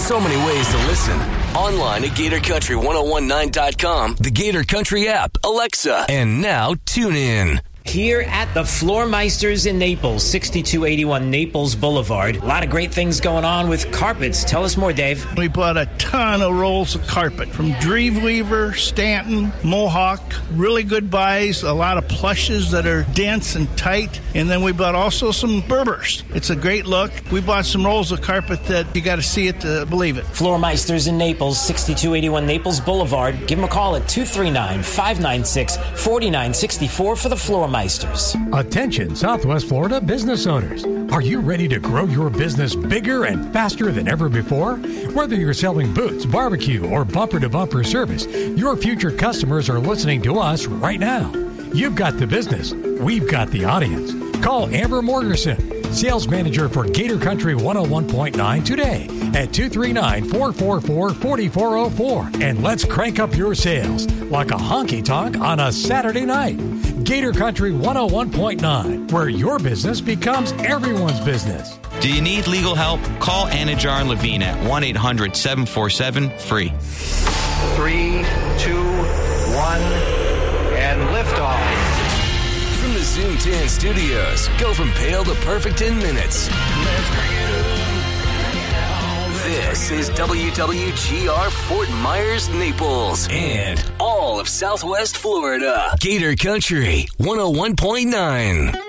So many ways to listen. Online at GatorCountry1019.com, the Gator Country app, Alexa, and now TuneIn. Here at the Floor Meisters in Naples, 6281 Naples Boulevard. A lot of great things going on with carpets. Tell us more, Dave. We bought a ton of rolls of carpet from Dreamweaver, Stanton, Mohawk. Really good buys. A lot of plushes that are dense and tight. And then we bought also some Berbers. It's a great look. We bought some rolls of carpet that you got to see it to believe it. Floor Meisters in Naples, 6281 Naples Boulevard. Give them a call at 239-596-4964 for the Floor Meisters. Attention, Southwest Florida business owners. Are you ready to grow your business bigger and faster than ever before? Whether you're selling boots, barbecue, or bumper-to-bumper service, your future customers are listening to us right now. You've got the business. We've got the audience. Call Amber Morgerson, sales manager for Gator Country 101.9 today at 239-444-4404. And let's crank up your sales like a honky-tonk on a Saturday night. Gator Country 101.9, where your business becomes everyone's business. Do you need legal help? Call Anajar and Levine at 1-800-747-FREE. 3, 2, 1, and liftoff. From the Zoom 10 studios, go from pale to perfect in minutes. This is WWGR Fort Myers, Naples, and all of Southwest Florida. Gator Country 101.9.